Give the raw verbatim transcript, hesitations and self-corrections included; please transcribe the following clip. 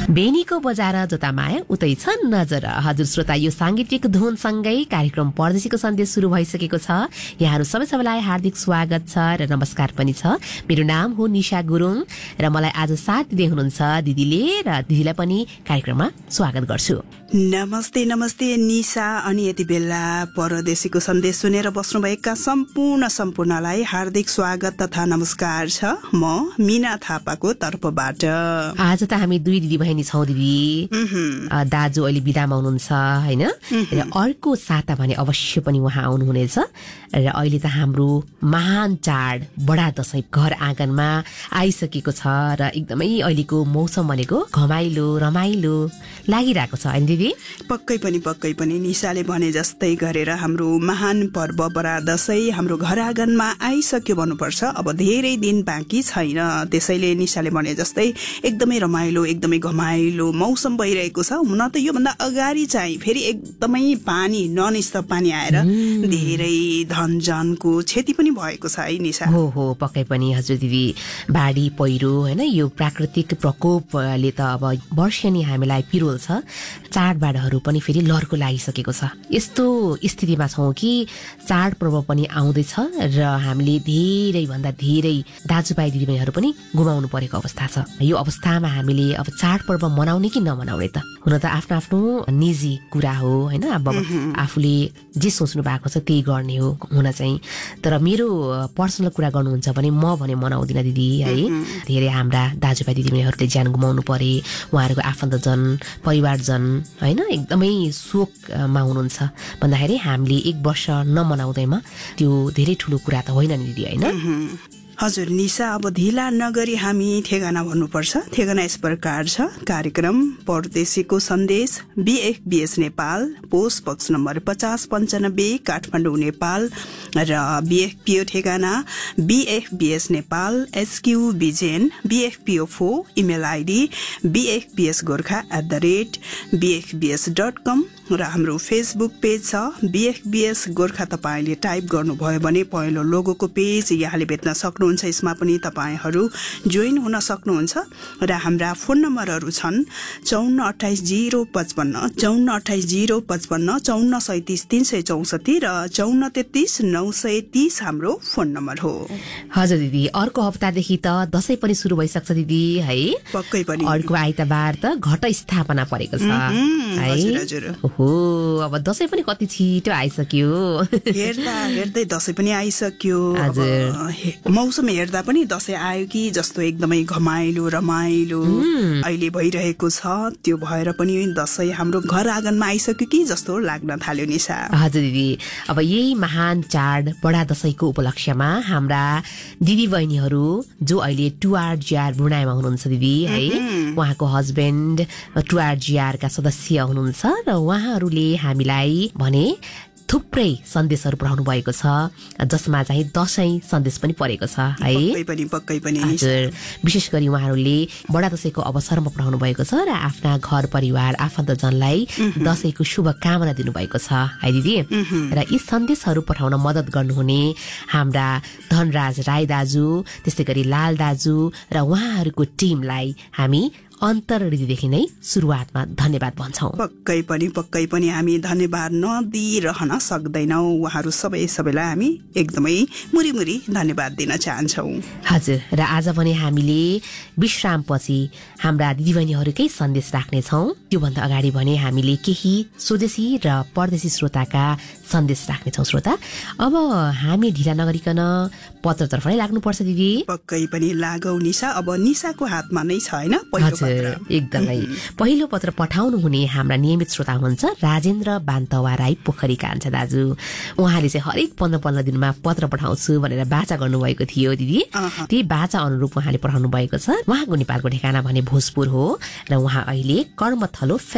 बेनीको बजार जता माया उतै छ नजर। हजुर श्रोता, यो सांगीतिक धुनसँगै कार्यक्रम परदेशीको सन्देश सुरु भइसकेको छ। यहाँहरू सबै सबैलाई हार्दिक स्वागत छ र नमस्कार पनि छ। मेरो नाम हो निशा गुरुङ र मलाई आज साथ दिँदै हुनुहुन्छ दिदीले, र दिदीलाई पनि कार्यक्रममा स्वागत गर्छु। नमस्ते नमस्ते निशा। अनि यति बेला परदेशीको सन्देश सुनेर बस्नुभएका सम्पूर्ण सम्पूर्णलाई हार्दिक स्वागत तथा नमस्कार छ म मीना थापाको तर्फबाट। आज त हामी दुई दिदी बहिनी छौँ दिदी। दाजु अहिले बिदामा हुनुहुन्छ होइन, र अर्को साता भने अवश्य पनि उहाँ आउनुहुनेछ। र अहिले त हाम्रो महान चाड बडा दशैं घर आँगनमा आइसकेको छ र एकदमै अहिलेको मौसम भनेको घमाइलो रमाइलो लागिरहेको छ होइन दिदी? पक्कै पनि पक्कै पनि निशाले भने जस्तै गरेर हाम्रो महान पर्व बडा दशैं हाम्रो घर आँगनमा आइसक्यो भन्नुपर्छ। अब धेरै दिन बाँकी छैन, त्यसैले निशाले भने जस्तै एकदमै रमाइलो एकदमै घमाइलो मौसम भइरहेको छ। हुन त योभन्दा अगाडि चाहिँ फेरि एकदमै पानी ननस्टप पानी आएर धेरै धनजनको क्षति पनि भएको छ है निशा? हो हो पक्कै पनि हजुर दिदी। बाढी पहिरो होइन, यो प्राकृतिक प्रकोपले त अब वर्षेनी हामीलाई पिरोल्छ। चाडबाडहरू पनि फेरि लर्को लागिसकेको छ। यस्तो स्थितिमा छौँ कि चाडपर्व पनि आउँदैछ र हामीले धेरै भन्दा धेरै दाजुभाइ दिदीबहिनीहरू पनि गुमाउनु परेको अवस्था छ। यो अवस्थामा हामीले अब चाडपर्व मनाउने कि नमनाउने त? हुन त आफ्नो आफ्नो निजी कुरा हो होइन, अब आफूले जे सोच्नु भएको छ त्यही गर्ने हो हुन चाहिँ। तर मेरो पर्सनल कुरा गर्नुहुन्छ भने म भने मनाउँदिनँ दिदी है। धेरै हाम्रा दाजुभाइ दिदीबहिनीहरूले ज्यान गुमाउनु परे, उहाँहरूको आफन्तजन परिवारजन होइन एकदमै शोकमा हुनुहुन्छ भन्दाखेरि हामीले एक वर्ष नमनाउँदैमा त्यो धेरै ठुलो कुरा त होइन नि दिदी होइन? हजुर निशा, अब ढिला नगरी हामी ठेगाना भन्नुपर्छ। ठेगाना यस प्रकार छ। कार्यक्रम परदेशीको सन्देश, बीएफबीएस नेपाल, पोस्ट बक्स नम्बर पचास पन्चानब्बे काठमाडौँ नेपाल, र बीएफपीओ ठेगाना बीएफबीएस Nepal SQ Bijen बीएफपीओ four, email ID बीएफबीएस Gorkha at the rate बीएफबीएस dot कम, र हाम्रो फेसबुक पेज छ बीएफबीएस गोर्खा। तपाईँले टाइप गर्नुभयो भने पहिलो लोगोको पेज यहाँले भेट्न सक्नुहुन्छ। यसमा पनि तपाईँहरू जोइन हुन सक्नुहुन्छ। र हाम्रा फोन नम्बरहरू छन् चौन्न अठाइस जिरो पचपन्न चौन्न अठाइस जिरो पचपन्न चौन्न सैतिस तिन सय चौसठी र चौन्न तेत्तिस नौ सय तिस हाम्रो फोन नम्बर हो। हजुर दिदी, अर्को हप्तादेखि त दशैं पनि सुरु भइसक्छ दिदी है? पक्कै पनि। अर्को आइतबार त घट स्थापना परेको छ है। हो, अब दशैं पनि कति छिटो आइसक्यो। हेर्दा हेर्दै दशैं पनि आइसक्यो। मौसम हेर्दा पनि दशैं आयो कि जस्तो एकदमै घमाइलो रमाइलो अहिले भइरहेको छ। त्यो भएर पनि दशैं हाम्रो घर आँगनमा आइसक्यो कि जस्तो लाग्न थाल्यो निशा। हजुर दिदी, अब यही महान चाड बडा दशैंको उपलक्ष्यमा हाम्रा दिदी बहिनीहरू जो अहिले टुआर जिआर ब्रुनाईमा हुनुहुन्छ दिदी है, उहाँको हस्बेन्ड टुआर जिआरका सदस्य हुनुहुन्छ र उहाँहरूले हामीलाई भने थुप्रै सन्देशहरू पठाउनु भएको छ, जसमा चाहिँ दशैं सन्देश पनि परेको छ है। पक्कै पनि पक्कै पनि हजुर, विशेष गरी उहाँहरूले बडा दशैंको अवसरमा पठाउनु भएको छ र आफ्ना घर परिवार आफन्तजनलाई दशैंको शुभकामना दिनुभएको छ है दिदी। र यी सन्देशहरू पठाउन मद्दत गर्नुहुने हाम्रा धनराज राई दाजु, त्यस्तै गरी लाल दाजु र उहाँहरूको टिमलाई हामी अन्तर हृदयदेखि नै सुरुवातमा धन्यवाद भन्छौँ। पक्कै पनि पक्कै पनि हामी धन्यवाद नदिइरहन सक्दैनौँ। उहाँहरू सबै सबैलाई हामी एकदमै मुरी मुरी धन्यवाद दिन चाहन्छौँ। हजुर, र आज पनि हामीले विश्रामपछि हाम्रा दिदीबहिनीहरूकै सन्देश राख्नेछौँ। त्योभन्दा अगाडि भने हामीले केही स्वदेशी र परदेशी श्रोताका सन्देश राख्नेछौँ। श्रोता, अब हामी ढिला नगरिकन पत्रतर्फ नै लाग्नुपर्छ दिदी। पक्कै पनि लागौ निशा, अब निशाको हातमा नै छ होइन पहिलो पत्र। एकदमै पहिलो पत्र पठाउनु हुने हाम्रा नियमित श्रोता हुनुहुन्छ राजेन्द्र बान्तवा राई पोखरी कान्छा दाजु। उहाँले चाहिँ हरेक पन्ध्र पन्ध्र दिनमा पत्र पठाउँछु भनेर बाचा गर्नुभएको थियो दिदी। त्यही बाचा अनुरूप उहाँले पठाउनु भएको छ। उहाँको नेपालको ठेगाना भने भोजपुर हो र उहाँ अहिले कर्मथलो